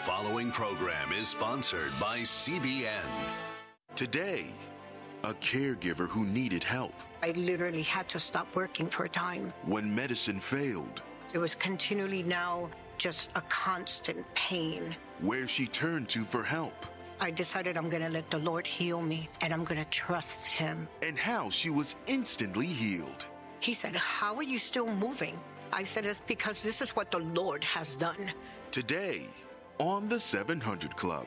following program is sponsored by CBN. Today, a caregiver who needed help. I literally had to stop working for a time. When medicine failed. It was continually now just a constant pain. Where she turned to for help. I decided I'm going to let the Lord heal me, and I'm going to trust him. And how she was instantly healed. He said, "How are you still moving?" I said, "It's because this is what the Lord has done." Today, on the 700 Club.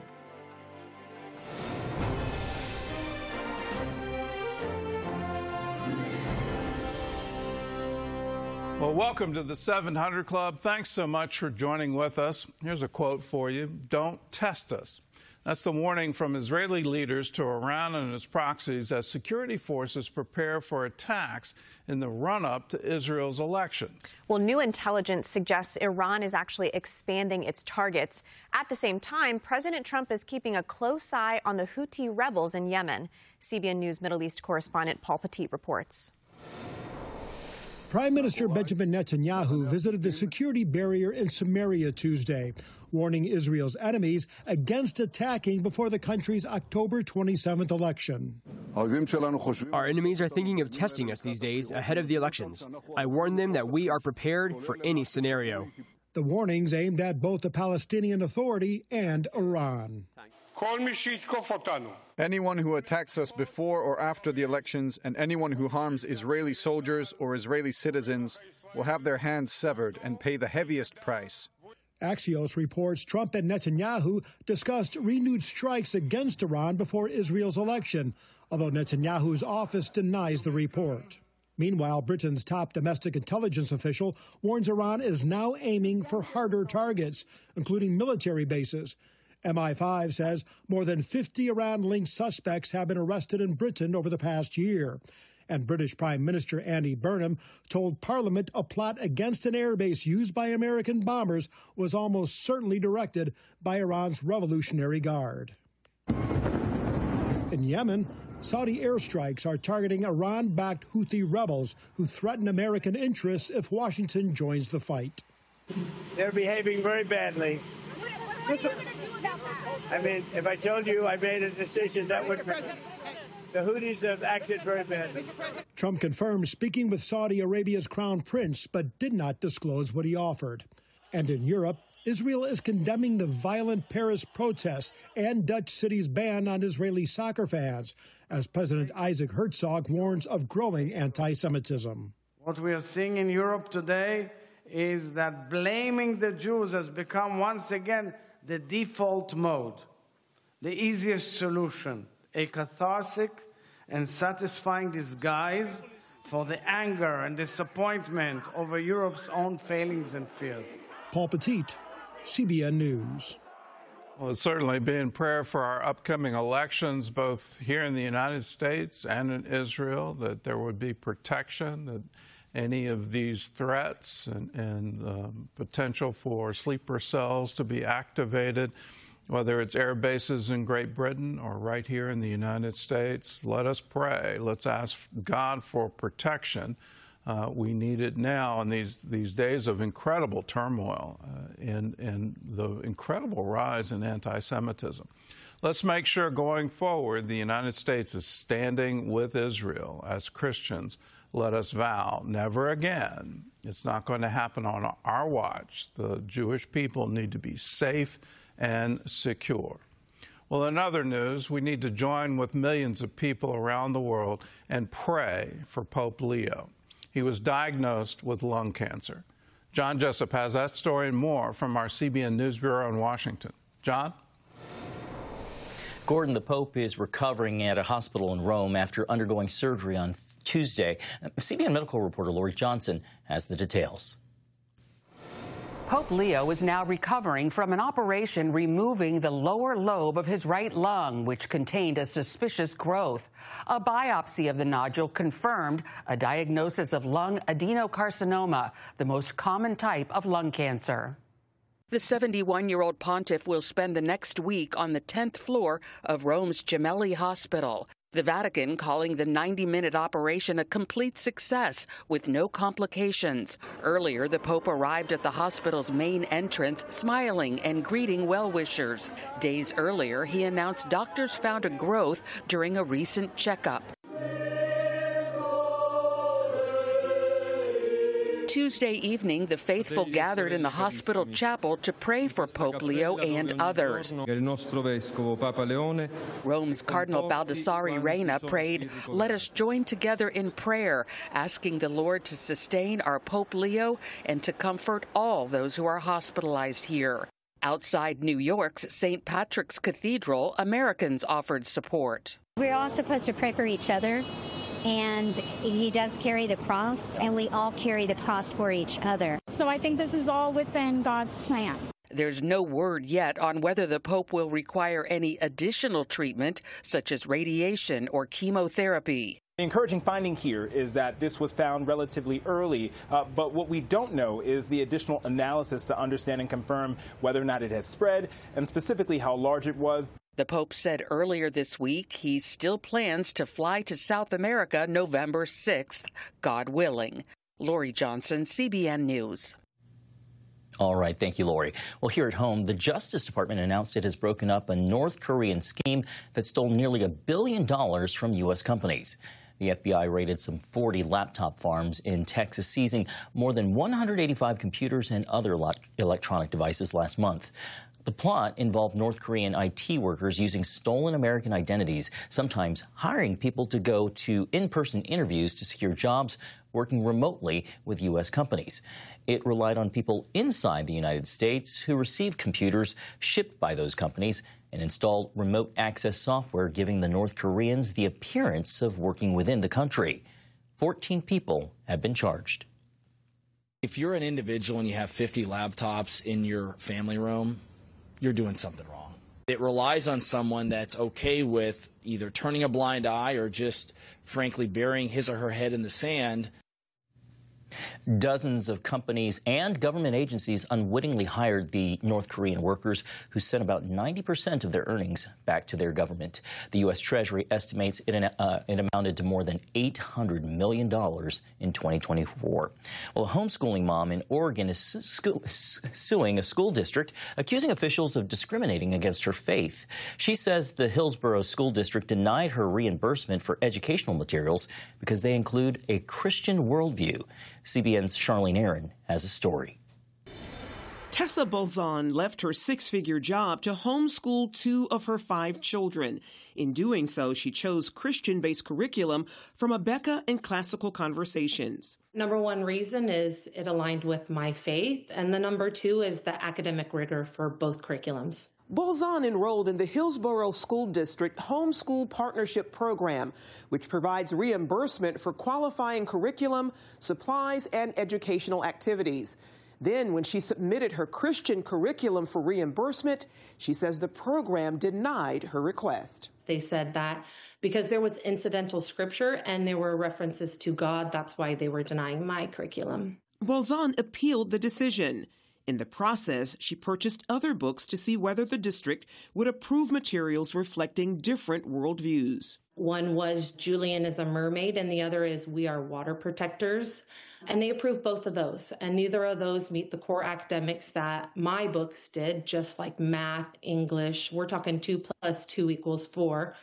Well, welcome to the 700 Club. Thanks so much for joining with us. Here's a quote for you. Don't test us. That's the warning from Israeli leaders to Iran and its proxies as security forces prepare for attacks in the run-up to Israel's elections. Well, new intelligence suggests Iran is actually expanding its targets. At the same time, President Trump is keeping a close eye on the Houthi rebels in Yemen. CBN News Middle East correspondent Paul Petit reports. Prime Minister Benjamin Netanyahu visited the security barrier in Samaria Tuesday, warning Israel's enemies against attacking before the country's October 27th election. Our enemies are thinking of testing us these days ahead of the elections. I warn them that we are prepared for any scenario. The warnings aimed at both the Palestinian Authority and Iran. Anyone who attacks us before or after the elections and anyone who harms Israeli soldiers or Israeli citizens will have their hands severed and pay the heaviest price. Axios reports Trump and Netanyahu discussed renewed strikes against Iran before Israel's election, although Netanyahu's office denies the report. Meanwhile, Britain's top domestic intelligence official warns Iran is now aiming for harder targets, including military bases. MI5 says more than 50 Iran-linked suspects have been arrested in Britain over the past year. And British Prime Minister Andy Burnham told Parliament a plot against an airbase used by American bombers was almost certainly directed by Iran's Revolutionary Guard. In Yemen, Saudi airstrikes are targeting Iran-backed Houthi rebels who threaten American interests if Washington joins the fight. They're behaving very badly. I mean, if I told you I made a decision, that would... The Houthis have acted very badly. Trump confirmed speaking with Saudi Arabia's crown prince, but did not disclose what he offered. And in Europe, Israel is condemning the violent Paris protests and Dutch city's ban on Israeli soccer fans, as President Isaac Herzog warns of growing anti-Semitism. What we are seeing in Europe today is that blaming the Jews has become once again the default mode, the easiest solution, a cathartic and satisfying disguise for the anger and disappointment over Europe's own failings and fears. Paul Petit, CBN News. Well, it's certainly be in prayer for our upcoming elections, both here in the United States and in Israel, that there would be protection, that any of these threats and potential for sleeper cells to be activated, whether it's air bases in Great Britain or right here in the United States. Let us pray. Let's ask God for protection. We need it now in these days of incredible turmoil and the incredible rise in anti-Semitism. Let's make sure going forward the United States is standing with Israel. As Christians, let us vow never again. It's not going to happen on our watch. The Jewish people need to be safe and secure. Well, in other news, we need to join with millions of people around the world and pray for Pope Leo. He was diagnosed with lung cancer. John Jessup has that story and more from our CBN News Bureau in Washington. John? Gordon, the Pope is recovering at a hospital in Rome after undergoing surgery on Tuesday. CBN medical reporter Lori Johnson has the details. Pope Leo is now recovering from an operation removing the lower lobe of his right lung, which contained a suspicious growth. A biopsy of the nodule confirmed a diagnosis of lung adenocarcinoma, the most common type of lung cancer. The 71-year-old pontiff will spend the next week on the 10th floor of Rome's Gemelli Hospital. The Vatican calling the 90-minute operation a complete success with no complications. Earlier, the Pope arrived at the hospital's main entrance smiling and greeting well-wishers. Days earlier, he announced doctors found a growth during a recent checkup. Tuesday evening, the faithful gathered in the hospital chapel to pray for Pope Leo and others. Rome's Cardinal Baldassare Reina prayed, "Let us join together in prayer, asking the Lord to sustain our Pope Leo and to comfort all those who are hospitalized here." Outside New York's St. Patrick's Cathedral, Americans offered support. We're all supposed to pray for each other. And he does carry the cross, and we all carry the cross for each other. So I think this is all within God's plan. There's no word yet on whether the Pope will require any additional treatment, such as radiation or chemotherapy. The encouraging finding here is that this was found relatively early, but what we don't know is the additional analysis to understand and confirm whether or not it has spread, and specifically how large it was. The Pope said earlier this week he still plans to fly to South America November 6th, God willing. Lori Johnson, CBN News. All right. Thank you, Lori. Well, here at home, the Justice Department announced it has broken up a North Korean scheme that stole nearly $1 billion from U.S. companies. The FBI raided some 40 laptop farms in Texas, seizing more than 185 computers and other electronic devices last month. The plot involved North Korean IT workers using stolen American identities, sometimes hiring people to go to in-person interviews to secure jobs, working remotely with U.S. companies. It relied on people inside the United States who received computers shipped by those companies and installed remote access software, giving the North Koreans the appearance of working within the country. 14 people have been charged. If you're an individual and you have 50 laptops in your family room, you're doing something wrong. It relies on someone that's okay with either turning a blind eye or just, frankly, burying his or her head in the sand. Dozens of companies and government agencies unwittingly hired the North Korean workers, who sent about 90% of their earnings back to their government. The U.S. Treasury estimates it amounted to more than $800 million in 2024. Well, a homeschooling mom in Oregon is suing a school district, accusing officials of discriminating against her faith. She says the Hillsborough School District denied her reimbursement for educational materials because they include a Christian worldview. CBN's Charlene Aaron has a story. Tessa Bolzon left her six-figure job to homeschool 2 of her 5 children. In doing so, she chose Christian-based curriculum from Abeka and Classical Conversations. Number one reason is it aligned with my faith, and the number 2 is the academic rigor for both curriculums. Bolzon enrolled in the Hillsborough School District Homeschool Partnership Program, which provides reimbursement for qualifying curriculum, supplies, and educational activities. Then, when she submitted her Christian curriculum for reimbursement, she says the program denied her request. They said that because there was incidental scripture and there were references to God, that's why they were denying my curriculum. Bolzon appealed the decision. In the process, she purchased other books to see whether the district would approve materials reflecting different worldviews. One was Julian is a mermaid, and the other is We Are Water Protectors. And they approved both of those. And neither of those meet the core academics that my books did, just like math, English. We're talking 2 + 2 = 4.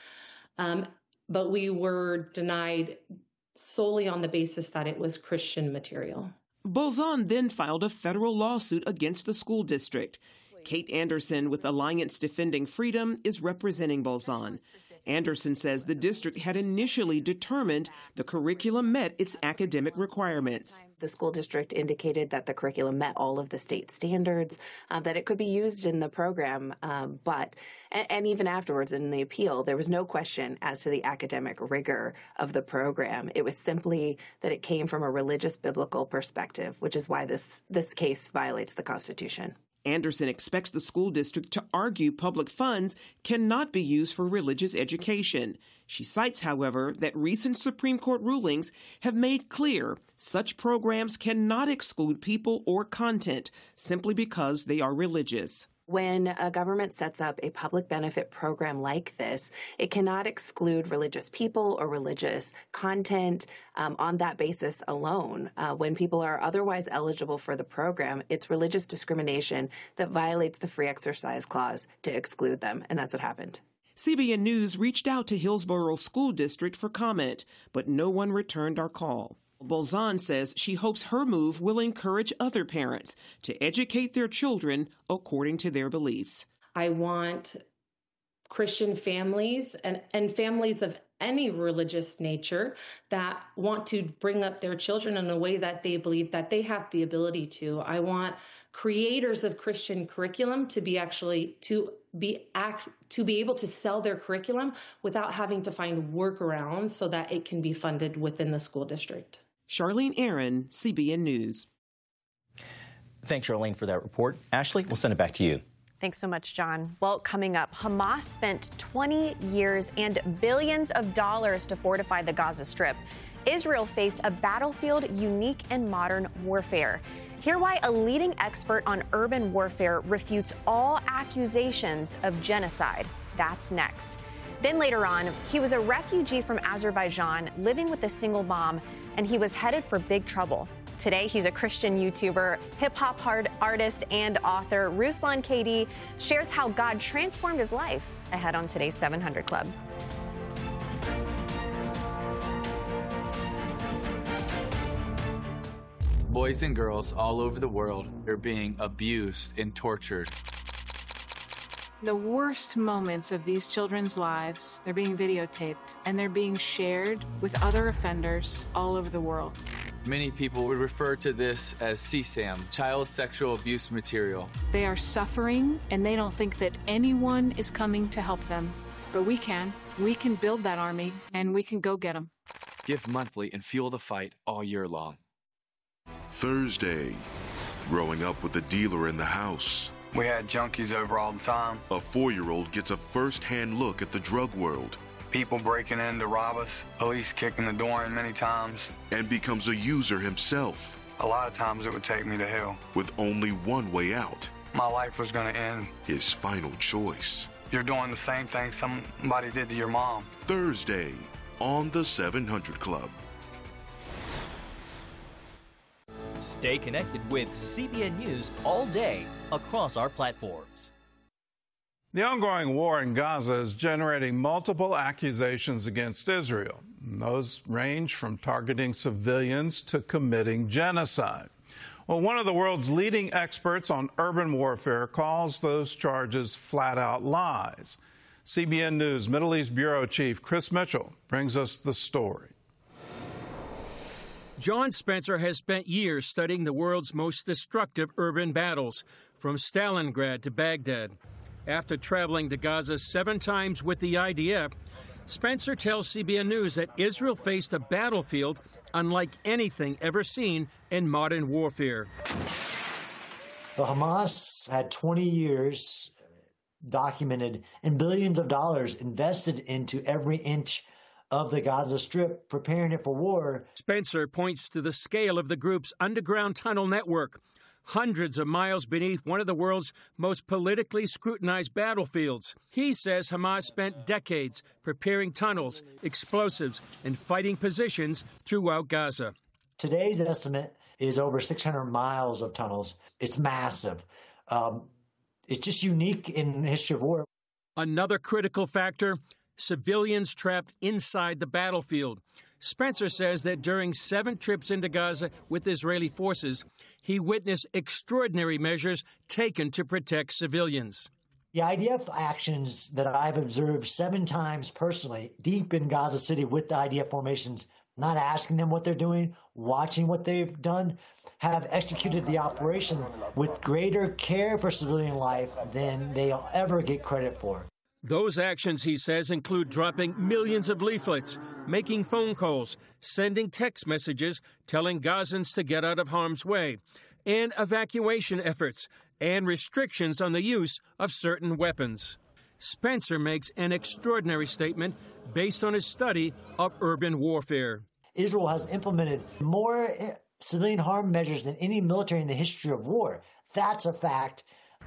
But we were denied solely on the basis that it was Christian material. Bolzon then filed a federal lawsuit against the school district. Kate Anderson with Alliance Defending Freedom is representing Bolzon. Anderson says the district had initially determined the curriculum met its academic requirements. The school district indicated that the curriculum met all of the state standards, that it could be used in the program, but even afterwards in the appeal, there was no question as to the academic rigor of the program. It was simply that it came from a religious biblical perspective, which is why this case violates the Constitution. Anderson expects the school district to argue public funds cannot be used for religious education. She cites, however, that recent Supreme Court rulings have made clear such programs cannot exclude people or content simply because they are religious. When a government sets up a public benefit program like this, it cannot exclude religious people or religious content on that basis alone. When people are otherwise eligible for the program, it's religious discrimination that violates the Free Exercise Clause to exclude them, and that's what happened. CBN News reached out to Hillsborough School District for comment, but no one returned our call. Bolzan says she hopes her move will encourage other parents to educate their children according to their beliefs. I want Christian families and families of any religious nature that want to bring up their children in a way that they believe that they have the ability to. I want creators of Christian curriculum to be able to sell their curriculum without having to find workarounds so that it can be funded within the school district. Charlene Aaron, CBN News. Thanks, Charlene, for that report. Ashley, we'll send it back to you. Thanks so much, John. Well, coming up, Hamas spent 20 years and billions of dollars to fortify the Gaza Strip. Israel faced a battlefield unique in modern warfare. Hear why a leading expert on urban warfare refutes all accusations of genocide. That's next. Then later on, he was a refugee from Azerbaijan living with a single mom, and he was headed for big trouble. Today, he's a Christian YouTuber, hip-hop artist, and author. Ruslan KD shares how God transformed his life ahead on today's 700 Club. Boys and girls all over the world are being abused and tortured. The worst moments of these children's lives, they're being videotaped and they're being shared with other offenders all over the world. Many people would refer to this as CSAM, child sexual abuse material. They are suffering and they don't think that anyone is coming to help them. But we can. We can build that army and we can go get them. Give monthly and fuel the fight all year long. Thursday, growing up with a dealer in the house. We had junkies over all the time. A 4-year-old gets a first-hand look at the drug world. People breaking in to rob us, police kicking the door in many times. And becomes a user himself. A lot of times it would take me to hell. With only one way out. My life was going to end. His final choice. You're doing the same thing somebody did to your mom. Thursday on the 700 Club. Stay connected with CBN News all day across our platforms. The ongoing war in Gaza is generating multiple accusations against Israel. Those range from targeting civilians to committing genocide. Well, one of the world's leading experts on urban warfare calls those charges flat-out lies. CBN News Middle East Bureau Chief Chris Mitchell brings us the story. John Spencer has spent years studying the world's most destructive urban battles, from Stalingrad to Baghdad. After traveling to Gaza 7 times with the IDF, Spencer tells CBN News that Israel faced a battlefield unlike anything ever seen in modern warfare. The Hamas had 20 years documented and billions of dollars invested into every inch of the Gaza Strip, preparing it for war. Spencer points to the scale of the group's underground tunnel network, hundreds of miles beneath one of the world's most politically scrutinized battlefields. He says Hamas spent decades preparing tunnels, explosives, and fighting positions throughout Gaza. Today's estimate is over 600 miles of tunnels. It's massive. It's just unique in the history of war. Another critical factor, civilians trapped inside the battlefield. Spencer says that during 7 trips into Gaza with Israeli forces, he witnessed extraordinary measures taken to protect civilians. The IDF actions that I've observed 7 times personally, deep in Gaza City with the IDF formations, not asking them what they're doing, watching what they've done, have executed the operation with greater care for civilian life than they'll ever get credit for. Those actions, he says, include dropping millions of leaflets, making phone calls, sending text messages telling Gazans to get out of harm's way, and evacuation efforts and restrictions on the use of certain weapons. Spencer makes an extraordinary statement based on his study of urban warfare. Israel has implemented more civilian harm measures than any military in the history of war. That's a fact.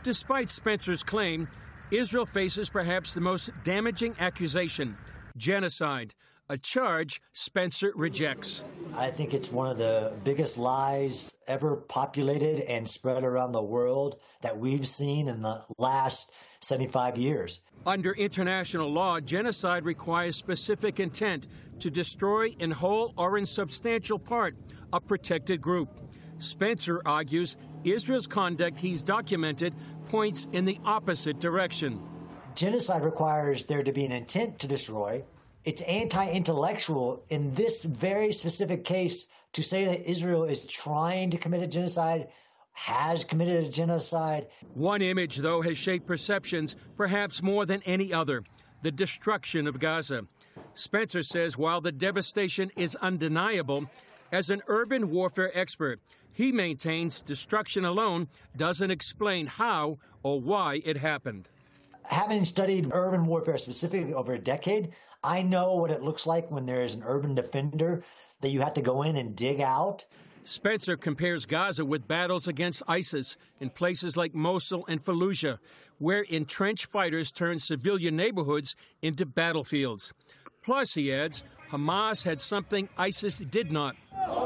Despite Spencer's claim, Israel faces perhaps the most damaging accusation: genocide, a charge Spencer rejects. I think it's one of the biggest lies ever populated and spread around the world that we've seen in the last 75 years. Under international law, genocide requires specific intent to destroy in whole or in substantial part a protected group. Spencer argues Israel's conduct he's documented points in the opposite direction. Genocide requires there to be an intent to destroy. It's anti-intellectual in this very specific case to say that Israel is trying to commit a genocide, has committed a genocide. One image, though, has shaped perceptions perhaps more than any other: the destruction of Gaza. Spencer says while the devastation is undeniable, as an urban warfare expert, he maintains destruction alone doesn't explain how or why it happened. Having studied urban warfare specifically over a decade, I know what it looks like when there is an urban defender that you have to go in and dig out. Spencer compares Gaza with battles against ISIS in places like Mosul and Fallujah, where entrenched fighters turn civilian neighborhoods into battlefields. Plus, he adds, Hamas had something ISIS did not: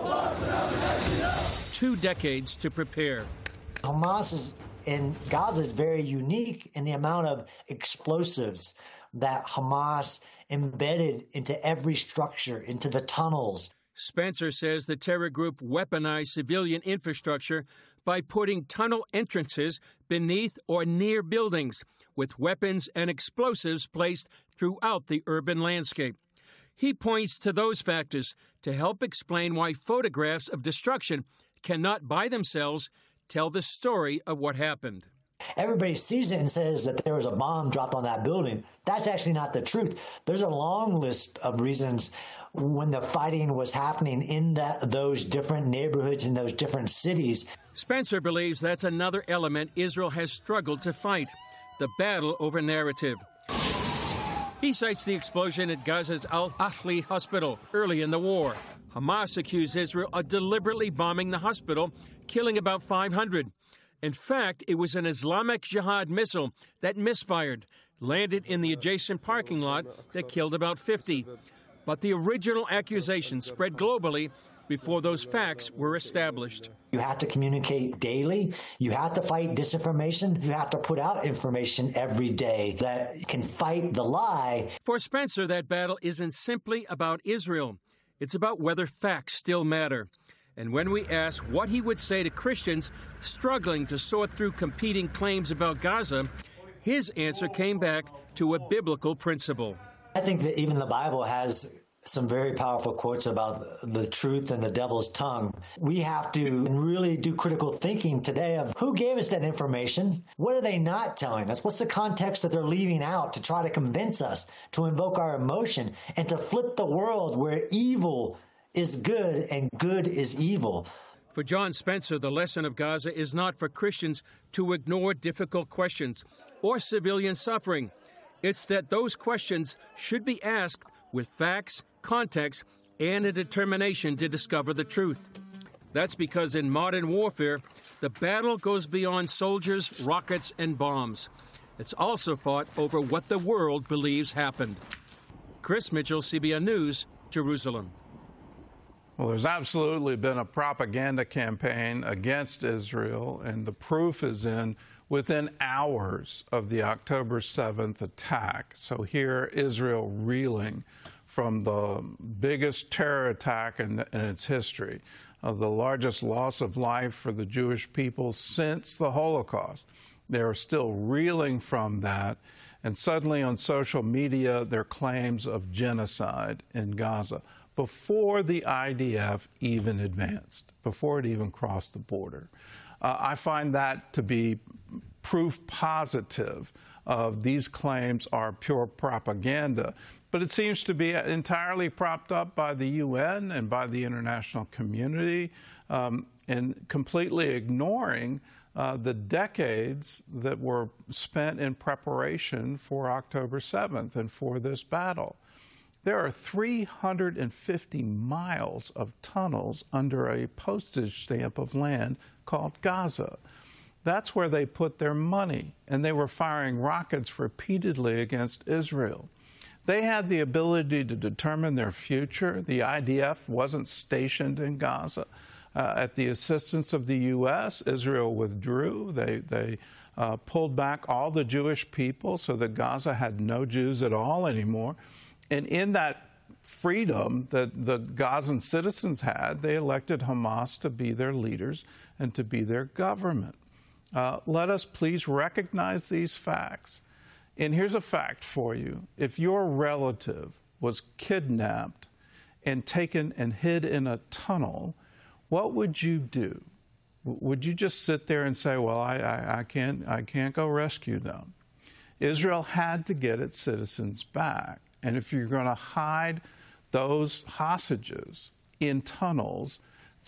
2 decades to prepare. Hamas in Gaza is very unique in the amount of explosives that Hamas embedded into every structure, into the tunnels. Spencer says the terror group weaponized civilian infrastructure by putting tunnel entrances beneath or near buildings, with weapons and explosives placed throughout the urban landscape. He points to those factors to help explain why photographs of destruction cannot by themselves tell the story of what happened. Everybody sees it and says that there was a bomb dropped on that building. That's actually not the truth. There's a long list of reasons when the fighting was happening in those different neighborhoods, in those different cities. Spencer believes that's another element Israel has struggled to fight: the battle over narrative. He cites the explosion at Gaza's Al-Ahli hospital early in the war. Hamas accused Israel of deliberately bombing the hospital, killing about 500. In fact, it was an Islamic Jihad missile that misfired, landed in the adjacent parking lot that killed about 50. But the original accusation spread globally before those facts were established. You have to communicate daily. You have to fight disinformation. You have to put out information every day that can fight the lie. For Spencer, that battle isn't simply about Israel. It's about whether facts still matter. And when we asked what he would say to Christians struggling to sort through competing claims about Gaza, his answer came back to a biblical principle. I think that even the Bible has some very powerful quotes about the truth and the devil's tongue. We have to really do critical thinking today of who gave us that information? What are they not telling us? What's the context that they're leaving out to try to convince us, to invoke our emotion, and to flip the world where evil is good and good is evil? For John Spencer, the lesson of Gaza is not for Christians to ignore difficult questions or civilian suffering. It's that those questions should be asked with facts, context, and a determination to discover the truth. That's because in modern warfare, the battle goes beyond soldiers, rockets, and bombs. It's also fought over what the world believes happened. Chris Mitchell, CBN News, Jerusalem. Well, there's absolutely been a propaganda campaign against Israel, and the proof is within hours of the October 7th attack. So here, Israel reeling from the biggest terror attack in its history, the largest loss of life for the Jewish people since the Holocaust. They are still reeling from that, and suddenly on social media, there are claims of genocide in Gaza before the IDF even advanced, before it even crossed the border. I find that to be proof positive of these claims are pure propaganda. But it seems to be entirely propped up by the UN and by the international community, and completely ignoring the decades that were spent in preparation for October 7th and for this battle. There are 350 miles of tunnels under a postage stamp of land called Gaza. That's where they put their money, and they were firing rockets repeatedly against Israel. They had the ability to determine their future. The IDF wasn't stationed in Gaza. At the assistance of the U.S., Israel withdrew. They pulled back all the Jewish people so that Gaza had no Jews at all anymore. And in that freedom that the Gazan citizens had, they elected Hamas to be their leaders and to be their government. Let us please recognize these facts. And here's a fact for you. If your relative was kidnapped and taken and hid in a tunnel, what would you do? Would you just sit there and say, well, I can't go rescue them? Israel had to get its citizens back. And if you're going to hide those hostages in tunnels,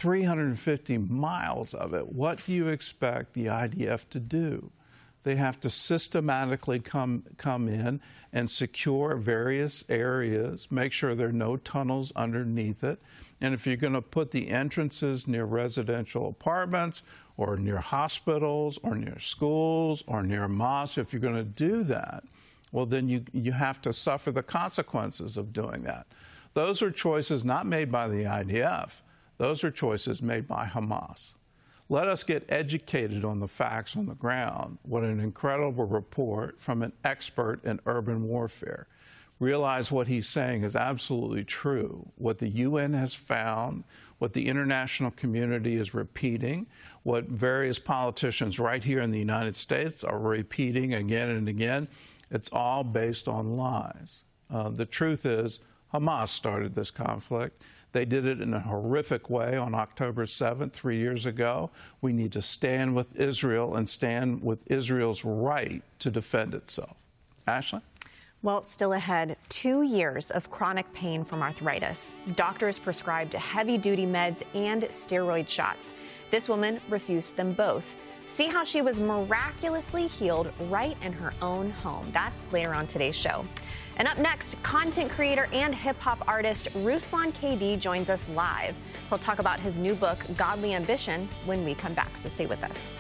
350 miles of it, what do you expect the IDF to do? They have to systematically come in and secure various areas, make sure there are no tunnels underneath it. And if you're going to put the entrances near residential apartments or near hospitals or near schools or near mosques, if you're going to do that, well, then you have to suffer the consequences of doing that. Those are choices not made by the IDF. Those are choices made by Hamas. Let us get educated on the facts on the ground. What an incredible report from an expert in urban warfare. Realize what he's saying is absolutely true. What the UN has found, what the international community is repeating, what various politicians right here in the United States are repeating again and again, it's all based on lies. The truth is, Hamas started this conflict. They did it in a horrific way on October 7th, 3 years ago. We need to stand with Israel and stand with Israel's right to defend itself. Ashley? Well, still ahead, 2 years of chronic pain from arthritis. Doctors prescribed heavy-duty meds and steroid shots. This woman refused them both. See how she was miraculously healed right in her own home. That's later on today's show. And up next, content creator and hip-hop artist Ruslan KD joins us live. He'll talk about his new book, Godly Ambition, when we come back, so stay with us.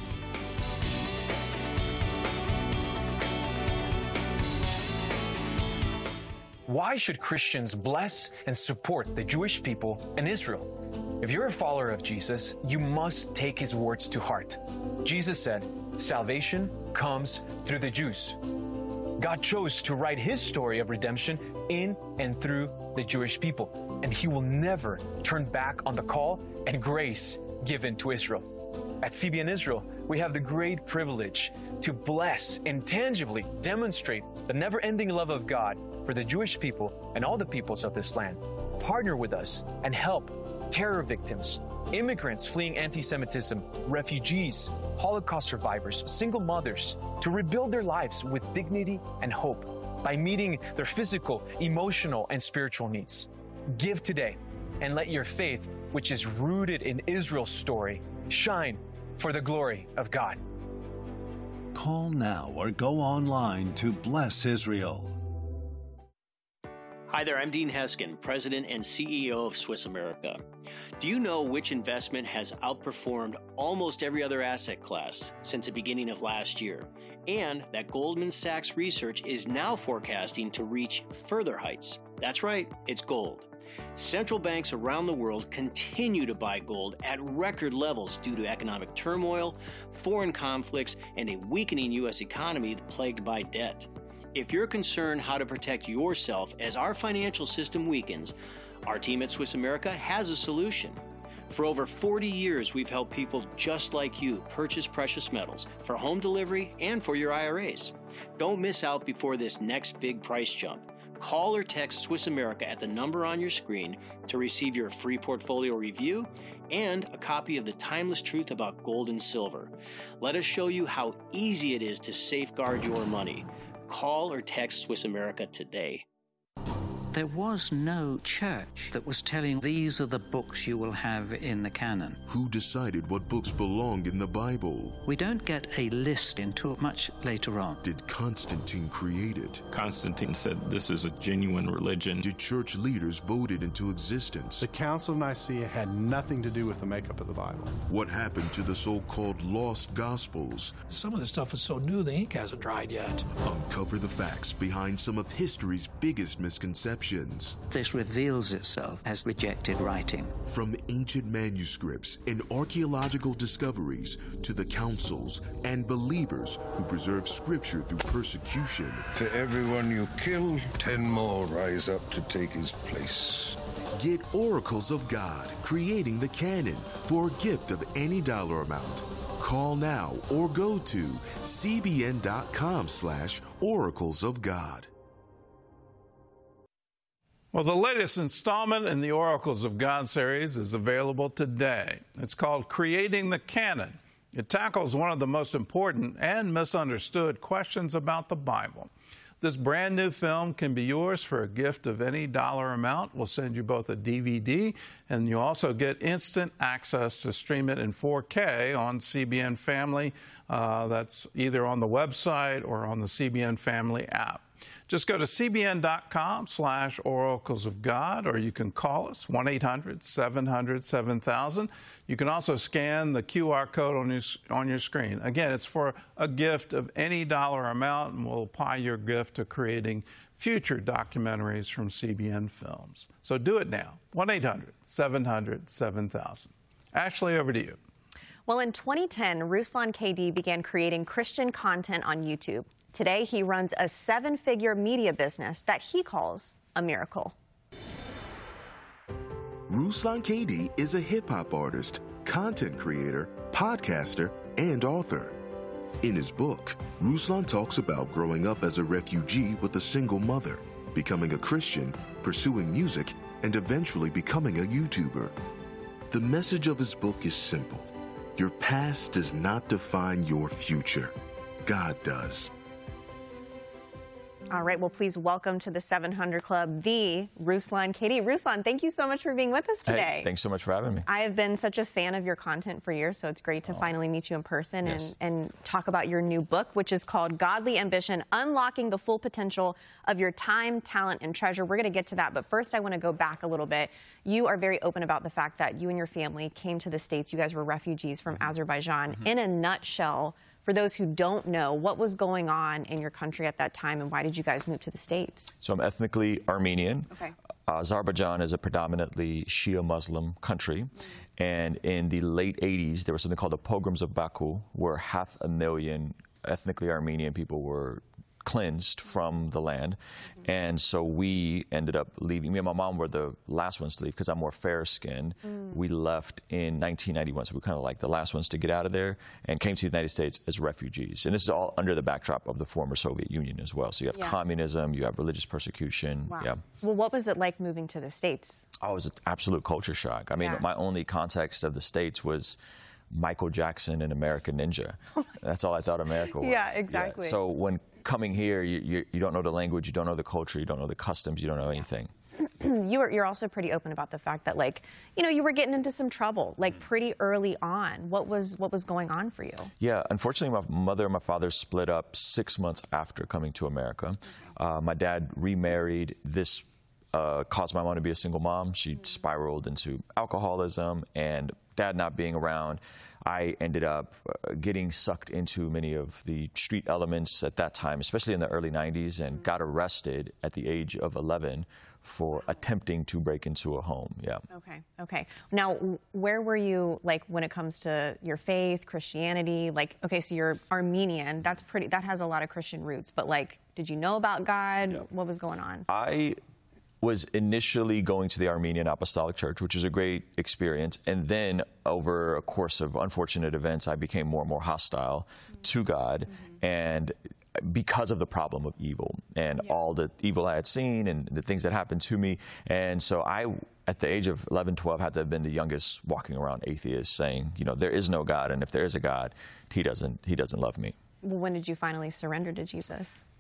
Why should Christians bless and support the Jewish people and Israel? If you're a follower of Jesus, you must take his words to heart. Jesus said, "Salvation comes through the Jews." God chose to write his story of redemption in and through the Jewish people, and he will never turn back on the call and grace given to Israel. At CBN Israel, we have the great privilege to bless and tangibly demonstrate the never-ending love of God for the Jewish people and all the peoples of this land. Partner with us and help terror victims, immigrants fleeing anti-Semitism, refugees, Holocaust survivors, single mothers, to rebuild their lives with dignity and hope by meeting their physical, emotional, and spiritual needs. Give today and let your faith, which is rooted in Israel's story, shine for the glory of God. Call now or go online to Bless Israel. Hi there, I'm Dean Heskin, President and CEO of Swiss America. Do you know which investment has outperformed almost every other asset class since the beginning of last year? And that Goldman Sachs research is now forecasting to reach further heights. That's right, it's gold. Central banks around the world continue to buy gold at record levels due to economic turmoil, foreign conflicts, and a weakening U.S. economy plagued by debt. If you're concerned how to protect yourself as our financial system weakens, our team at Swiss America has a solution. For over 40 years, we've helped people just like you purchase precious metals for home delivery and for your IRAs. Don't miss out before this next big price jump. Call or text Swiss America at the number on your screen to receive your free portfolio review and a copy of The Timeless Truth About Gold and Silver. Let us show you how easy it is to safeguard your money. Call or text Swiss America today. There was no church that was telling these are the books you will have in the canon. Who decided what books belonged in the Bible? We don't get a list until much later on. Did Constantine create it? Constantine said this is a genuine religion. Did church leaders vote it into existence? The Council of Nicaea had nothing to do with the makeup of the Bible. What happened to the so-called lost Gospels? Some of this stuff is so new the ink hasn't dried yet. Uncover the facts behind some of history's biggest misconceptions. This reveals itself as rejected writing. From ancient manuscripts and archaeological discoveries to the councils and believers who preserve scripture through persecution. For everyone you kill, 10 more rise up to take his place. Get Oracles of God, Creating the Canon, for a gift of any dollar amount. Call now or go to cbn.com/Oracles of God. Well, the latest installment in the Oracles of God series is available today. It's called Creating the Canon. It tackles one of the most important and misunderstood questions about the Bible. This brand new film can be yours for a gift of any dollar amount. We'll send you both a DVD, and you also get instant access to stream it in 4K on CBN Family. That's either on the website or on the CBN Family app. Just go to cbn.com/Oracles of God, or you can call us, 1-800-700-7000. You can also scan the QR code on your screen. Again, it's for a gift of any dollar amount, and we'll apply your gift to creating future documentaries from CBN Films. So do it now, 1-800-700-7000. Ashley, over to you. Well, in 2010, Ruslan KD began creating Christian content on YouTube. Today, he runs a 7-figure media business that he calls a miracle. Ruslan KD is a hip-hop artist, content creator, podcaster, and author. In his book, Ruslan talks about growing up as a refugee with a single mother, becoming a Christian, pursuing music, and eventually becoming a YouTuber. The message of his book is simple. Your past does not define your future. God does. All right, well, please welcome to the 700 Club, the Ruslan KD. Ruslan, thank you so much for being with us today. Hey, thanks so much for having me. I have been such a fan of your content for years, so it's great to finally meet you in person and talk about your new book, which is called Godly Ambition, Unlocking the Full Potential of Your Time, Talent, and Treasure. We're going to get to that, but first I want to go back a little bit. You are very open about the fact that you and your family came to the States. You guys were refugees from Azerbaijan. In a nutshell, for those who don't know, what was going on in your country at that time, and why did you guys move to the States? So I'm ethnically Armenian. Okay. Azerbaijan is a predominantly Shia Muslim country. And in the late 80s, there was something called the Pogroms of Baku, where 500,000 ethnically Armenian people were cleansed from the land. And so we ended up leaving. Me and my mom were the last ones to leave because I'm more fair-skinned. We left in 1991, so we were kind of like the last ones to get out of there and came to the United States as refugees. And this is all under the backdrop of the former Soviet Union as well. So you have communism, you have religious persecution. Wow. Yeah. Well, what was it like moving to the States? Oh, it was an absolute culture shock. I mean, my only context of the States was Michael Jackson and American Ninja. That's all I thought America was. Yeah, exactly. Yeah. So when coming here, you don't know the language, you don't know the culture, you don't know the customs, you don't know anything. You're also pretty open about the fact that, like, you were getting into some trouble, like, pretty early on. What was going on for you? Yeah, unfortunately, my mother and my father split up 6 months after coming to America. My dad remarried. This caused my mom to be a single mom. She spiraled into alcoholism, and Dad not being around, I ended up getting sucked into many of the street elements at that time, especially in the early 90s, and got arrested at the age of 11 for attempting to break into a home. Yeah. Okay. Now, where were you, like, when it comes to your faith, Christianity? Like, okay, so you're Armenian. That has a lot of Christian roots. But, like, did you know about God? Yeah. What was going on? I was initially going to the Armenian Apostolic Church, which was a great experience. And then over a course of unfortunate events, I became more and more hostile to God. And because of the problem of evil and all the evil I had seen and the things that happened to me. And so I, at the age of 11, 12, had to have been the youngest walking around atheist saying, there is no God. And if there is a God, he doesn't love me. Well, when did you finally surrender to Jesus?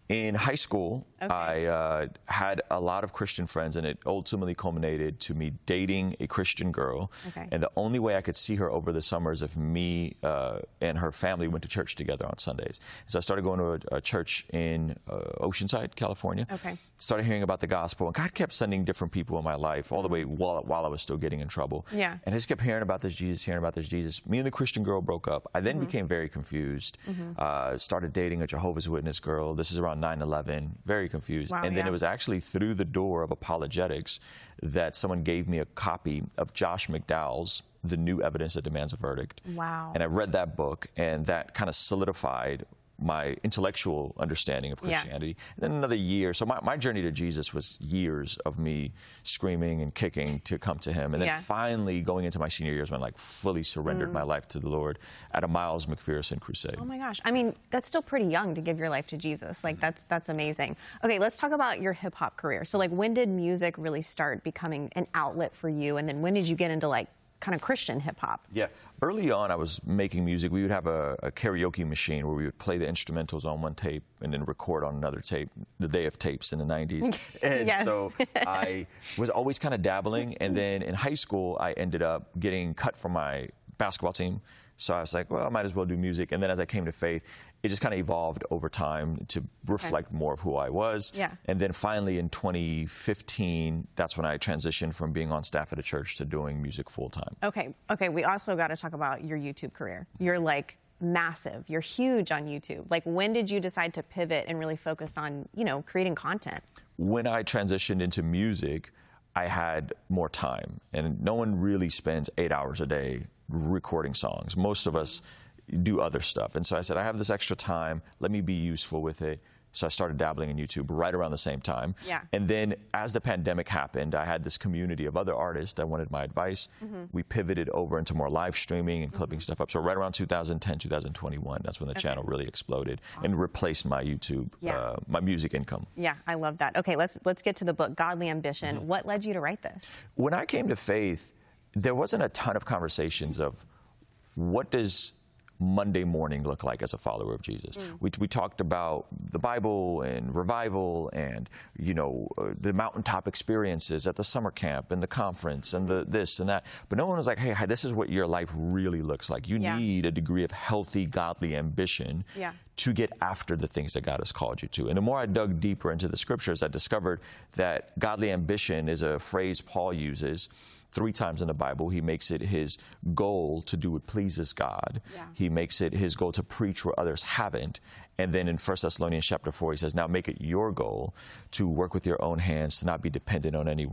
In high school, I had a lot of Christian friends, and it ultimately culminated to me dating a Christian girl. And the only way I could see her over the summers if me and her family went to church together on Sundays. So I started going to a church in Oceanside, California. Started hearing about the gospel, and God kept sending different people in my life all the way while I was still getting in trouble. And I just kept hearing about this Jesus, Me and the Christian girl broke up. I then became very confused. Started dating a Jehovah's Witness girl. This is around 9/11, very confused. And then it was actually through the door of apologetics that someone gave me a copy of Josh McDowell's The New Evidence That Demands a Verdict. And I read that book, and that kind of solidified my intellectual understanding of Christianity. And then another year. So my journey to Jesus was years of me screaming and kicking to come to him. And then finally going into my senior years when I fully surrendered my life to the Lord at a Miles McPherson crusade. Oh my gosh. I mean, that's still pretty young to give your life to Jesus. Like that's amazing. Okay, let's talk about your hip hop career. So when did music really start becoming an outlet for you? And then when did you get into kind of Christian hip hop? Yeah. Early on, I was making music. We would have a karaoke machine where we would play the instrumentals on one tape and then record on another tape, the day of tapes in the 90s. And so I was always kind of dabbling. And then in high school, I ended up getting cut from my basketball team. So I was like, well, I might as well do music. And then as I came to faith, it just kind of evolved over time to reflect more of who I was. And then finally in 2015, that's when I transitioned from being on staff at a church to doing music full time. Okay. We also got to talk about your YouTube career. You're massive. You're huge on YouTube. When did you decide to pivot and really focus on, creating content? When I transitioned into music, I had more time, and no one really spends 8 hours a day recording songs. Most of us do other stuff. And so I said, I have this extra time. Let me be useful with it. So I started dabbling in YouTube right around the same time. And then as the pandemic happened, I had this community of other artists that wanted my advice. We pivoted over into more live streaming and clipping stuff up. So right around 2010, 2021, that's when the channel really exploded and replaced my YouTube, my music income. Yeah, I love that. Okay, let's get to the book, Godly Ambition. What led you to write this? When I came to faith, there wasn't a ton of conversations of what does Monday morning look like as a follower of Jesus. We talked about the Bible and revival and, the mountaintop experiences at the summer camp and the conference and the this and that. But no one was like, hey, this is what your life really looks like. You need a degree of healthy, godly ambition to get after the things that God has called you to. And the more I dug deeper into the scriptures, I discovered that godly ambition is a phrase Paul uses 3 times in the Bible. He makes it his goal to do what pleases God. He makes it his goal to preach where others haven't. And then in 1 Thessalonians chapter 4, he says, now make it your goal to work with your own hands, to not be dependent on anyone